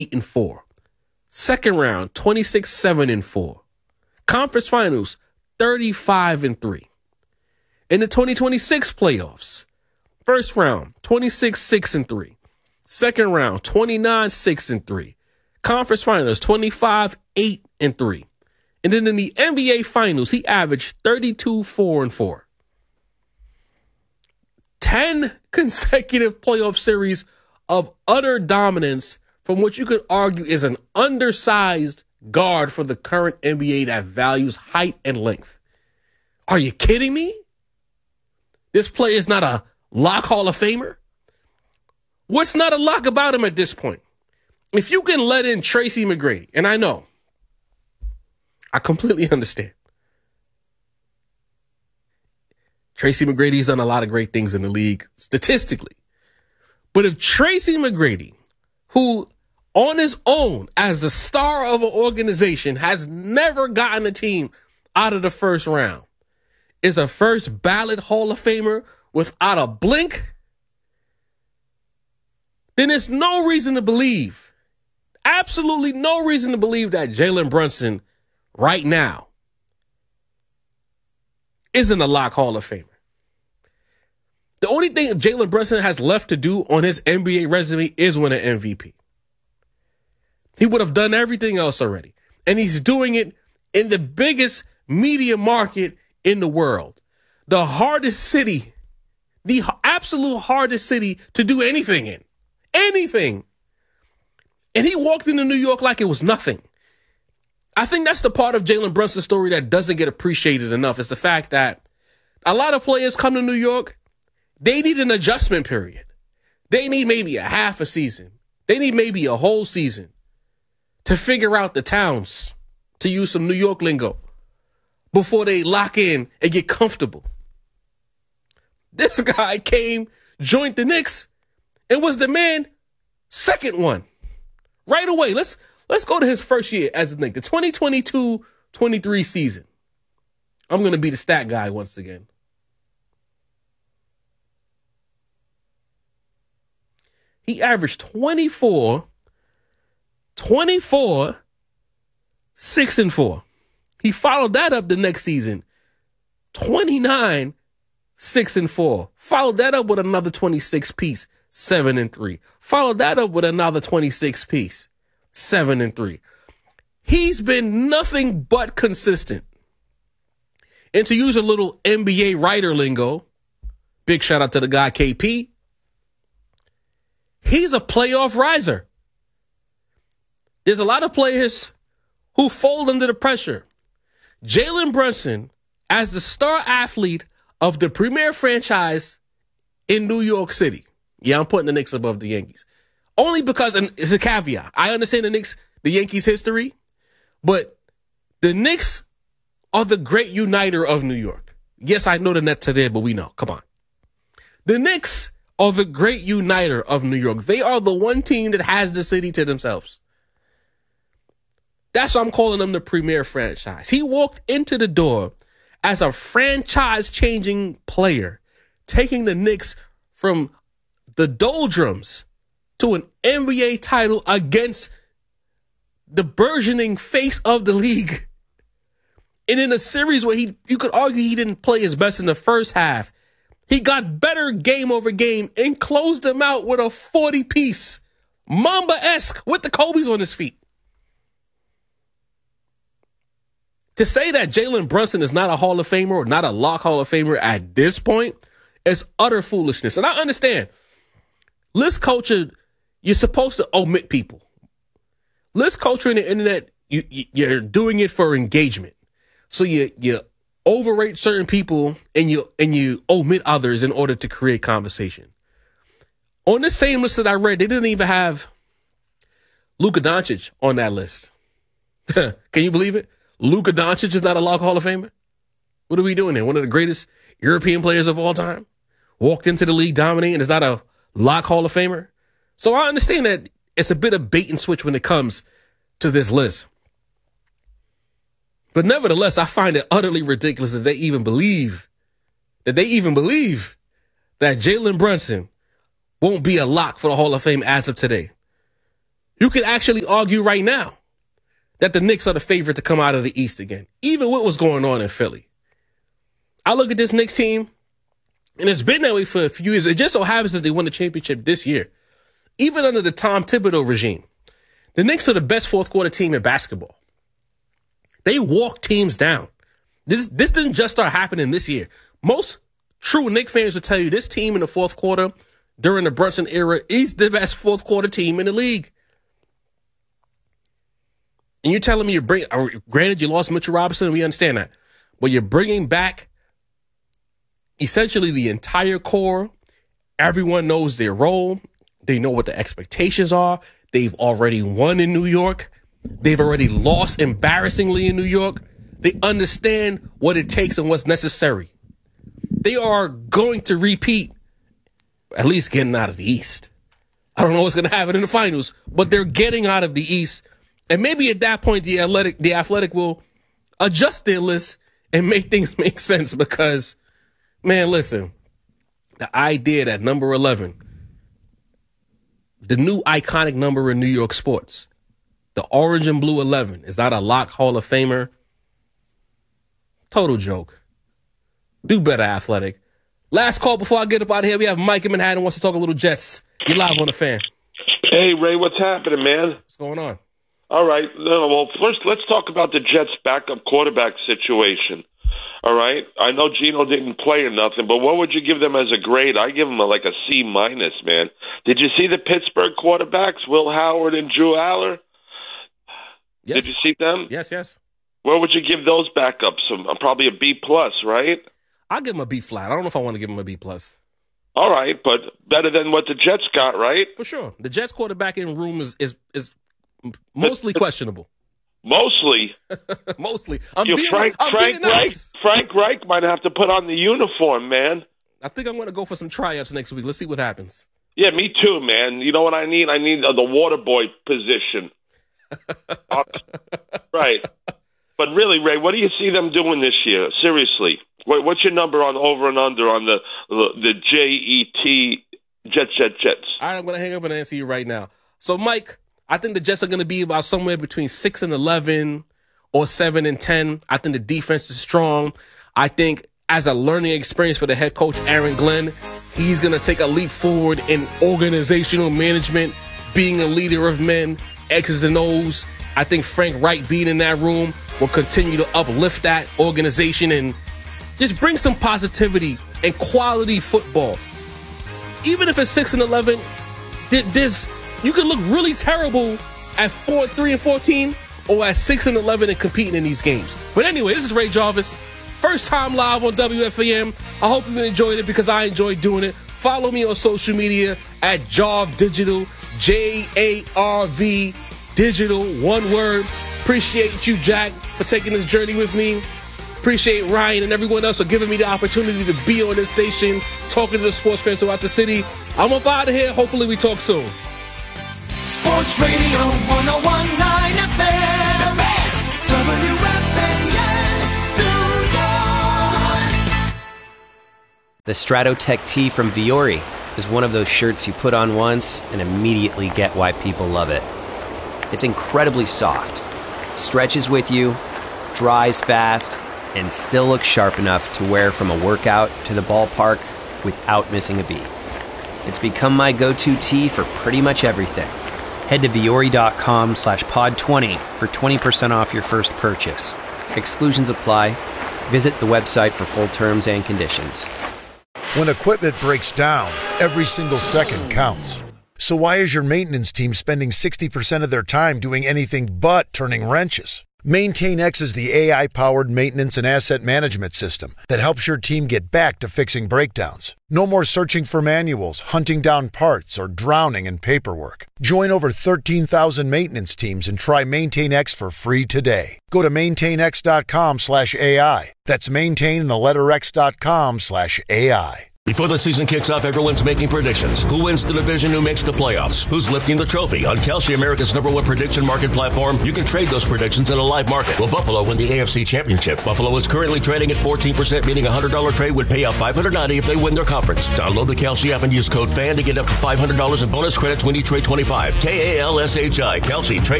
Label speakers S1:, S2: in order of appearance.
S1: 8-4. Second round, 26-7-4. Conference finals, 35-3. In the 2026 playoffs, first round, 26-6-3. Second round, 29-6-3. Conference finals, 25-8-3. And then in the NBA finals, he averaged 32-4-4. 10 consecutive playoff series of utter dominance from what you could argue is an undersized guard for the current NBA that values height and length. Are you kidding me? This player is not a lock Hall of Famer? What's not a lock about him at this point? If you can let in Tracy McGrady, and I know, I completely understand. Tracy McGrady's done a lot of great things in the league statistically. But if Tracy McGrady, who on his own as the star of an organization has never gotten a team out of the first round, is a first ballot Hall of Famer without a blink, then there's no reason to believe, absolutely no reason to believe that Jalen Brunson right now isn't a lock Hall of Famer. The only thing Jalen Brunson has left to do on his NBA resume is win an MVP. He would have done everything else already. And he's doing it in the biggest media market in the world. The hardest city, the absolute hardest city to do anything in. Anything. And he walked into New York like it was nothing. I think that's the part of Jalen Brunson's story that doesn't get appreciated enough. It's the fact that a lot of players come to New York, they need an adjustment period. They need maybe a half a season. They need maybe a whole season to figure out the towns, to use some New York lingo, before they lock in and get comfortable. This guy came, joined the Knicks, and was the man second one. Right away. Let's go to his first year as a Knick, the 2022-23 season. I'm going to be the stat guy once again. He averaged 24, 6-4. He followed that up the next season, 29, 6-4. Followed that up with another 26 piece, 7-3. Followed that up with another 26 piece, 7-3. He's been nothing but consistent. And to use a little NBA writer lingo, big shout out to the guy KP, he's a playoff riser. There's a lot of players who fold under the pressure. Jalen Brunson, as the star athlete of the premier franchise in New York City. Yeah, I'm putting the Knicks above the Yankees. Only because, and it's a caveat, I understand the Yankees history, but the Knicks are the great uniter of New York. Yes, I know the net today, but we know. Come on. The Knicks are the great uniter of New York. They are the one team that has the city to themselves. That's why I'm calling them the premier franchise. He walked into the door as a franchise-changing player, taking the Knicks from the doldrums to an NBA title against the burgeoning face of the league. And in a series where you could argue he didn't play his best in the first half, he got better game over game and closed them out with a 40-piece, Mamba-esque, with the Kobe's on his feet. To say that Jalen Brunson is not a Hall of Famer or not a lock Hall of Famer at this point is utter foolishness. And I understand. List culture, you're supposed to omit people. List culture in the internet, you're doing it for engagement. So you overrate certain people and you omit others in order to create conversation. On this same list that I read, they didn't even have Luka Doncic on that list. Can you believe it? Luka Doncic is not a lock Hall of Famer? What are we doing there? One of the greatest European players of all time? Walked into the league dominating and is not a lock Hall of Famer? So I understand that it's a bit of bait and switch when it comes to this list. But nevertheless, I find it utterly ridiculous that they even believe that Jalen Brunson won't be a lock for the Hall of Fame as of today. You could actually argue right now that the Knicks are the favorite to come out of the East again, even with what's going on in Philly. I look at this Knicks team, and it's been that way for a few years. It just so happens that they won the championship this year. Even under the Tom Thibodeau regime, the Knicks are the best fourth quarter team in basketball. They walk teams down. This didn't just start happening this year. Most true Knicks fans will tell you this team in the fourth quarter during the Brunson era is the best fourth quarter team in the league. And you're telling me granted you lost Mitchell Robinson, we understand that, but you're bringing back essentially the entire core. Everyone knows their role. They know what the expectations are. They've already won in New York. They've already lost embarrassingly in New York. They understand what it takes and what's necessary. They are going to repeat, at least getting out of the East. I don't know what's going to happen in the finals, but they're getting out of the East. And maybe at that point, the Athletic will adjust their list and make things make sense because, man, listen, the idea that number 11, the new iconic number in New York sports, the orange and blue 11, is not a lock Hall of Famer. Total joke. Do better, Athletic. Last call before I get up out of here. We have Mike in Manhattan wants to talk a little Jets. You're live on the Fan.
S2: Hey, Ray, what's happening, man?
S1: What's going on?
S2: All right. Well, first, let's talk about the Jets' backup quarterback situation. All right. I know Geno didn't play or nothing, but what would you give them as a grade? I give them like a C-, man. Did you see the Pittsburgh quarterbacks, Will Howard and Drew Aller?
S1: Yes.
S2: Did you see them?
S1: Yes.
S2: What would you give those backups? Probably a B+, right?
S1: I'll give them a B flat. I don't know if I want to give them a B+.
S2: All right, but better than what the Jets got, right?
S1: For sure. The Jets quarterbacking room is mostly questionable.
S2: Mostly?
S1: Mostly.
S2: Frank Reich might have to put on the uniform, man.
S1: I think I'm going to go for some tryouts next week. Let's see what happens.
S2: Yeah, me too, man. You know what I need? I need the water boy position. Right. But really, Ray, what do you see them doing this year? Seriously. What's your number on over and under on the Jets?
S1: All right, I'm going to hang up and answer you right now. So, Mike, I think the Jets are going to be about somewhere between 6-11 or 7-10. I think the defense is strong. I think as a learning experience for the head coach, Aaron Glenn, he's going to take a leap forward in organizational management, being a leader of men, X's and O's. I think Frank Reich being in that room will continue to uplift that organization and just bring some positivity and quality football. Even if it's 6-11, you can look really terrible at 3-14 or at 6-11 and competing in these games. But anyway, this is Ray Jarvis. First time live on WFAM. I hope you enjoyed it because I enjoyed doing it. Follow me on social media at Jarv Digital, JARV Digital, one word. Appreciate you, Jack, for taking this journey with me. Appreciate Ryan and everyone else for giving me the opportunity to be on this station, talking to the sports fans throughout the city. I'm up out of here. Hopefully we talk soon.
S3: Sports Radio 101.9 FM, WFAN, New York.
S4: The Stratotech tee from Viore is one of those shirts you put on once and immediately get why people love it. It's incredibly soft, stretches with you, dries fast, and still looks sharp enough to wear from a workout to the ballpark without missing a beat. It's become my go-to tee for pretty much everything. Head to Viore.com/pod20 for 20% off your first purchase. Exclusions apply. Visit the website for full terms and conditions.
S5: When equipment breaks down, every single second counts. So why is your maintenance team spending 60% of their time doing anything but turning wrenches? MaintainX is the AI-powered maintenance and asset management system that helps your team get back to fixing breakdowns. No more searching for manuals, hunting down parts, or drowning in paperwork. Join over 13,000 maintenance teams and try MaintainX for free today. Go to maintainx.com/AI. That's maintain and the letter X.com/AI.
S6: Before the season kicks off, everyone's making predictions. Who wins the division? Who makes the playoffs? Who's lifting the trophy? On Kalshi, America's #1 prediction market platform, you can trade those predictions in a live market. Will Buffalo win the AFC Championship? Buffalo is currently trading at 14%, meaning a $100 trade would pay out $590 if they win their conference. Download the Kalshi app and use code FAN to get up to $500 in bonus credits when you trade 25. KALSHI. Kalshi. Trade